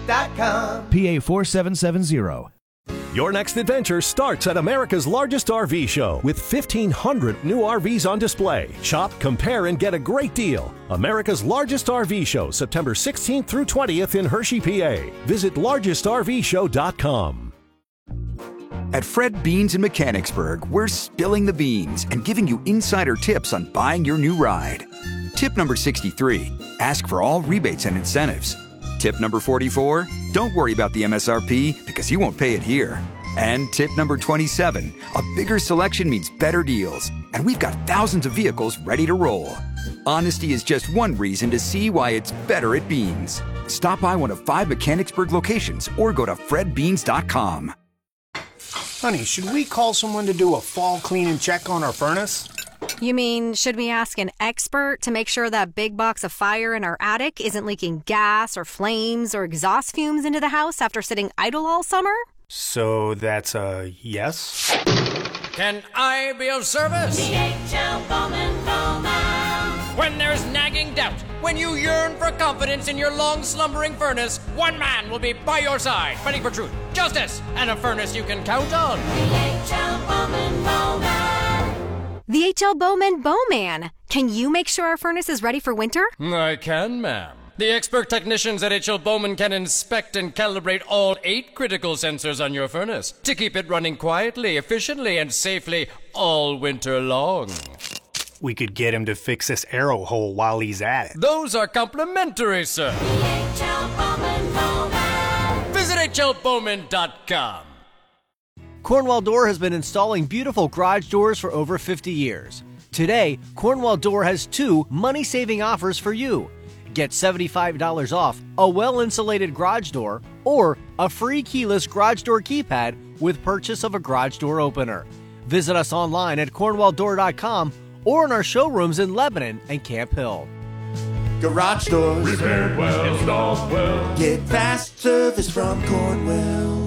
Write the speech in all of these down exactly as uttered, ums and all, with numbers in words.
dot com. P A four seven seven zero. Your next adventure starts at America's largest R V show with fifteen hundred new R Vs on display. Shop, compare, and get a great deal. America's largest R V show, September sixteenth through twentieth in Hershey, P A. Visit largest R V show dot com. At Fred Beans in Mechanicsburg, we're spilling the beans and giving you insider tips on buying your new ride. Tip number sixty-three, ask for all rebates and incentives. Tip number forty-four, don't worry about the M S R P because you won't pay it here. And tip number twenty-seven, a bigger selection means better deals. And we've got thousands of vehicles ready to roll. Honesty is just one reason to see why it's better at Beans. Stop by one of five Mechanicsburg locations or go to fred beans dot com. Honey, should we call someone to do a fall clean and check on our furnace? You mean, should we ask an expert to make sure that big box of fire in our attic isn't leaking gas or flames or exhaust fumes into the house after sitting idle all summer? So that's a yes? Can I be of service? D H L Bowman Bowman. When there's nagging doubt, when you yearn for confidence in your long slumbering furnace, one man will be by your side, fighting for truth, justice, and a furnace you can count on. D H L Bowman Bowman. The H L Bowman Bowman. Can you make sure our furnace is ready for winter? I can, ma'am. The expert technicians at H L Bowman can inspect and calibrate all eight critical sensors on your furnace to keep it running quietly, efficiently, and safely all winter long. We could get him to fix this arrow hole while he's at it. Those are complimentary, sir. D H L Bowman Bowman. Visit H L Bowman dot com. Cornwell Door has been installing beautiful garage doors for over fifty years. Today, Cornwell Door has two money-saving offers for you. Get seventy-five dollars off a well-insulated garage door or a free keyless garage door keypad with purchase of a garage door opener. Visit us online at cornwell door dot com or in our showrooms in Lebanon and Camp Hill. Garage doors. Repaired well, installed well. Get fast service from Cornwell.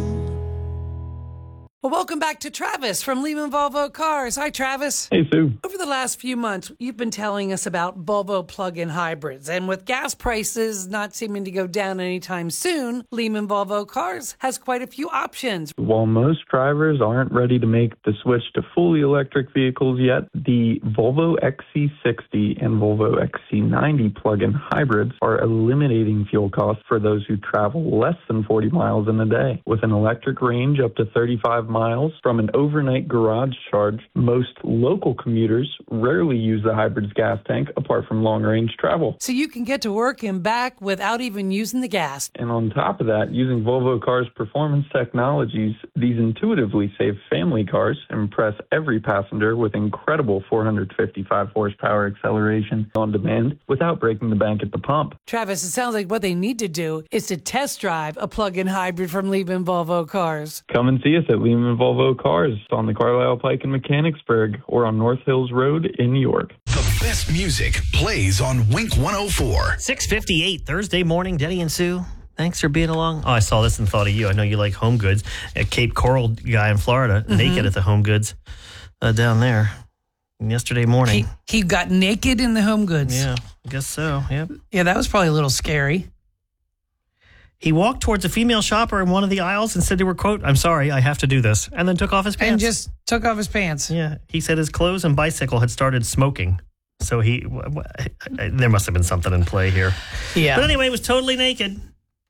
Well, welcome back to Travis from Lehman Volvo Cars. Hi, Travis. Hey, Sue. Over the last few months, you've been telling us about Volvo plug-in hybrids. And with gas prices not seeming to go down anytime soon, Lehman Volvo Cars has quite a few options. While most drivers aren't ready to make the switch to fully electric vehicles yet, the Volvo X C sixty and Volvo X C ninety plug-in hybrids are eliminating fuel costs for those who travel less than forty miles in a day. With an electric range up to thirty-five miles from an overnight garage charge, most local commuters rarely use the hybrid's gas tank apart from long-range travel. So you can get to work and back without even using the gas. And on top of that, using Volvo Cars' performance technologies, these intuitively safe family cars impress every passenger with incredible four hundred fifty-five horsepower acceleration on demand without breaking the bank at the pump. Travis, it sounds like what they need to do is to test drive a plug-in hybrid from Lehman Volvo Cars. Come and see us at Lehman Volvo Cars on the Carlisle Pike in Mechanicsburg or on North Hills Road in New York. The best music plays on Wink one oh four. six fifty-eight Thursday morning, Denny and Sue. Thanks for being along. Oh, I saw this and thought of you. I know you like Home Goods. A Cape Coral guy in Florida, mm-hmm. naked at the Home Goods uh, down there yesterday morning. He, he got naked in the Home Goods. Yeah, I guess so. Yep. Yeah, that was probably a little scary. He walked towards a female shopper in one of the aisles and said to her, quote, "I'm sorry, I have to do this," and then took off his pants. And just took off his pants. Yeah. He said his clothes and bicycle had started smoking. So he, w- w- there must have been something in play here. Yeah. But anyway, he was totally naked.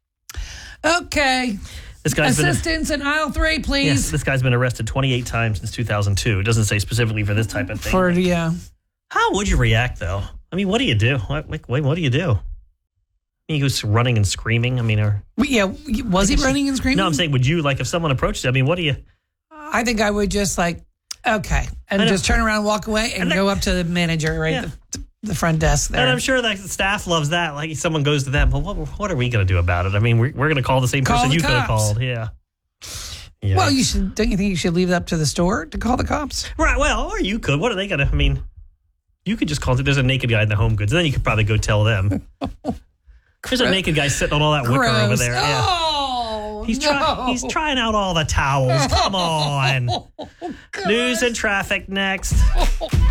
Okay. This guy's Assistance been, in aisle three, please. Yes, this guy's been arrested twenty-eight times since two thousand two. It doesn't say specifically for this type of thing. For, yeah. How would you react, though? I mean, what do you do? What, like, wait, what do you do? He was running and screaming. I mean, or yeah, was he running and screaming? No, I'm saying, would you, like, if someone approached you, I mean, what do you? I think I would just, like, okay, and just turn around, walk away, and, and go up to the manager right yeah. at the, the front desk there. And I'm sure like the staff loves that. Like, someone goes to them, but what, what are we going to do about it? I mean, we're, we're going to call the same call person the you cops. could have called. Yeah. yeah. Well, you should. Don't you think you should leave it up to the store to call the cops? Right. Well, or you could. What are they going to? I mean, you could just call. There's a naked guy in the Home Goods, and then you could probably go tell them. There's a naked guy sitting on all that wicker Gross. over there. Yeah. Oh, he's, no. try, he's trying out all the towels. Come on. Oh, News and traffic next.